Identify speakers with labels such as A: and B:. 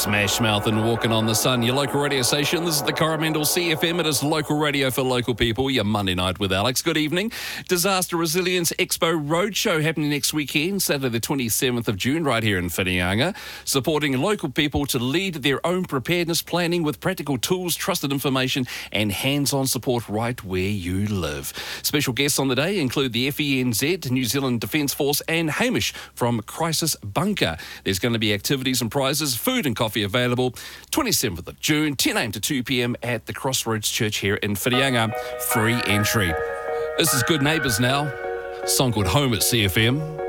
A: Smash Mouth and Walking on the Sun, your local radio station. This is the Coromandel CFM. It is local radio for local people, your Monday night with Alex. Good evening. Disaster Resilience Expo Roadshow happening next weekend, Saturday the 27th of June, right here in Whiringa. Supporting local people to lead their own preparedness planning with practical tools, trusted information and hands-on support right where you live. Special guests on the day include the FENZ, New Zealand Defence Force and Hamish from Crisis Bunker. There's going to be activities and prizes, food and coffee available. 27th of June, 10 a.m. to 2 p.m. at the Crossroads Church here in Whiringa. Free entry. This is Good Neighbours now. A song called Home at CFM.